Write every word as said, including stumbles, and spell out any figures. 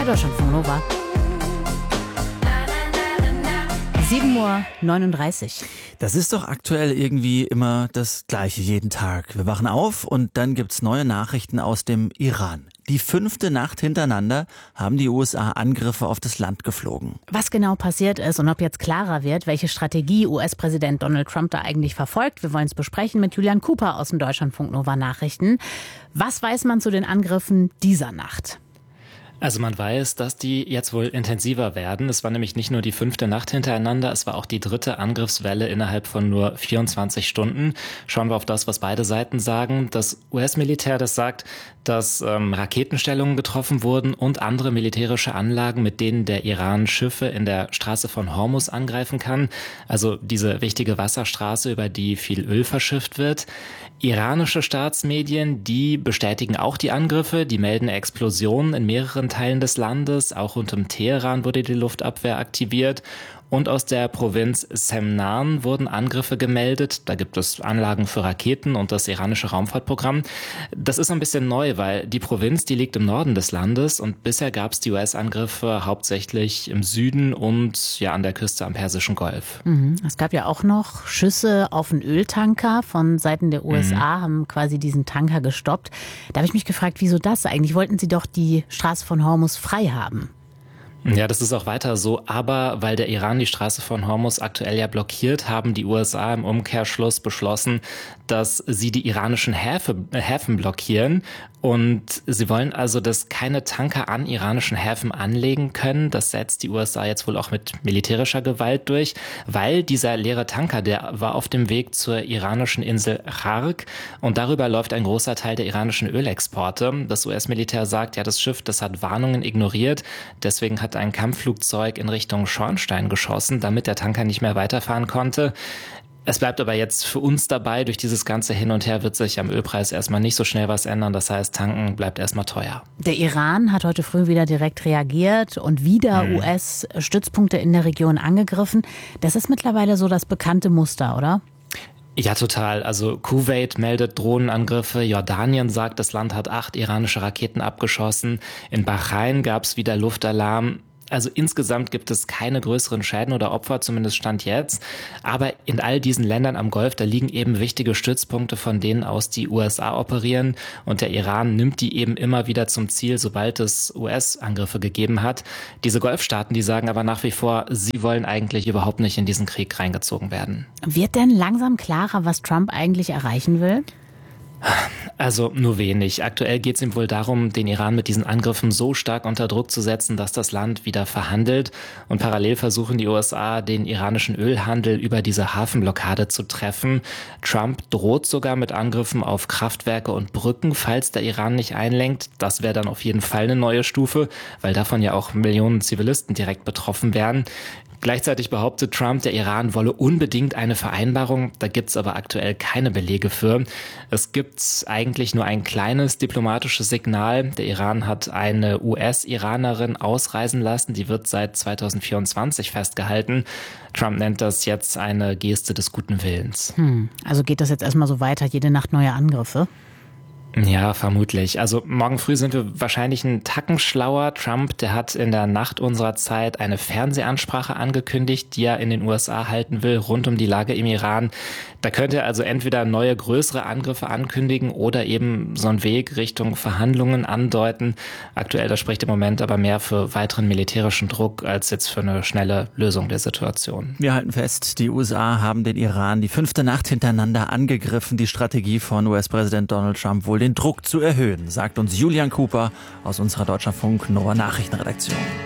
bei Deutschlandfunk Nova. sieben Uhr neununddreißig. Das ist doch aktuell irgendwie immer das Gleiche jeden Tag. Wir wachen auf und dann gibt's neue Nachrichten aus dem Iran. Die fünfte Nacht hintereinander haben die U S A Angriffe auf das Land geflogen. Was genau passiert ist und ob jetzt klarer wird, welche Strategie U S-Präsident Donald Trump da eigentlich verfolgt, wir wollen es besprechen mit Julian Cooper aus den Deutschlandfunk Nova Nachrichten. Was weiß man zu den Angriffen dieser Nacht? Also man weiß, dass die jetzt wohl intensiver werden. Es war nämlich nicht nur die fünfte Nacht hintereinander, es war auch die dritte Angriffswelle innerhalb von nur vierundzwanzig Stunden. Schauen wir auf das, was beide Seiten sagen. Das U S-Militär, das sagt, dass ähm, Raketenstellungen getroffen wurden und andere militärische Anlagen, mit denen der Iran Schiffe in der Straße von Hormuz angreifen kann. Also diese wichtige Wasserstraße, über die viel Öl verschifft wird. Iranische Staatsmedien, die bestätigen auch die Angriffe, die melden Explosionen in mehreren Teilen des Landes, auch rund um Teheran wurde die Luftabwehr aktiviert. Und aus der Provinz Semnan wurden Angriffe gemeldet. Da gibt es Anlagen für Raketen und das iranische Raumfahrtprogramm. Das ist ein bisschen neu, weil die Provinz, die liegt im Norden des Landes und bisher gab es die U S-Angriffe hauptsächlich im Süden und ja an der Küste am Persischen Golf. Mhm. Es gab ja auch noch Schüsse auf einen Öltanker von Seiten der U S A, mhm. haben quasi diesen Tanker gestoppt. Da habe ich mich gefragt, wieso das? Eigentlich wollten sie doch die Straße von Hormuz frei haben. Ja, das ist auch weiter so, aber weil der Iran die Straße von Hormuz aktuell ja blockiert, haben die U S A im Umkehrschluss beschlossen, dass sie die iranischen Häfe, äh, Häfen blockieren und sie wollen also, dass keine Tanker an iranischen Häfen anlegen können. Das setzt die U S A jetzt wohl auch mit militärischer Gewalt durch, weil dieser leere Tanker, der war auf dem Weg zur iranischen Insel Khark und darüber läuft ein großer Teil der iranischen Ölexporte. Das U S-Militär sagt, ja, das Schiff, das hat Warnungen ignoriert, deswegen hat ein Kampfflugzeug in Richtung Schornstein geschossen, damit der Tanker nicht mehr weiterfahren konnte. Es bleibt aber jetzt für uns dabei, durch dieses ganze Hin und Her wird sich am Ölpreis erstmal nicht so schnell was ändern. Das heißt, tanken bleibt erstmal teuer. Der Iran hat heute früh wieder direkt reagiert und wieder hm. U S-Stützpunkte in der Region angegriffen. Das ist mittlerweile so das bekannte Muster, oder? Ja, total. Also Kuwait meldet Drohnenangriffe, Jordanien sagt, das Land hat acht iranische Raketen abgeschossen, in Bahrain gab es wieder Luftalarm. Also insgesamt gibt es keine größeren Schäden oder Opfer, zumindest Stand jetzt. Aber in all diesen Ländern am Golf, da liegen eben wichtige Stützpunkte, von denen aus die U S A operieren. Und der Iran nimmt die eben immer wieder zum Ziel, sobald es U S-Angriffe gegeben hat. Diese Golfstaaten, die sagen aber nach wie vor, sie wollen eigentlich überhaupt nicht in diesen Krieg reingezogen werden. Wird denn langsam klarer, was Trump eigentlich erreichen will? Also nur wenig. Aktuell geht es ihm wohl darum, den Iran mit diesen Angriffen so stark unter Druck zu setzen, dass das Land wieder verhandelt. Und parallel versuchen die U S A, den iranischen Ölhandel über diese Hafenblockade zu treffen. Trump droht sogar mit Angriffen auf Kraftwerke und Brücken, falls der Iran nicht einlenkt. Das wäre dann auf jeden Fall eine neue Stufe, weil davon ja auch Millionen Zivilisten direkt betroffen wären. Gleichzeitig behauptet Trump, der Iran wolle unbedingt eine Vereinbarung. Da gibt es aber aktuell keine Belege für. Es gibt eigentlich nur ein kleines diplomatisches Signal. Der Iran hat eine U S-Iranerin ausreisen lassen. Die wird seit zweitausendvierundzwanzig festgehalten. Trump nennt das jetzt eine Geste des guten Willens. Hm, also geht das jetzt erstmal so weiter, jede Nacht neue Angriffe? Ja, vermutlich. Also morgen früh sind wir wahrscheinlich einen Tacken schlauer. Trump, der hat in der Nacht unserer Zeit eine Fernsehansprache angekündigt, die er in den U S A halten will, rund um die Lage im Iran. Da könnte er also entweder neue, größere Angriffe ankündigen oder eben so einen Weg Richtung Verhandlungen andeuten. Aktuell, da spricht im Moment aber mehr für weiteren militärischen Druck als jetzt für eine schnelle Lösung der Situation. Wir halten fest, die U S A haben den Iran die fünfte Nacht hintereinander angegriffen. Die Strategie von U S-Präsident Donald Trump wohl den Druck zu erhöhen, sagt uns Julian Cooper aus unserer Deutschlandfunk Nova Nachrichtenredaktion.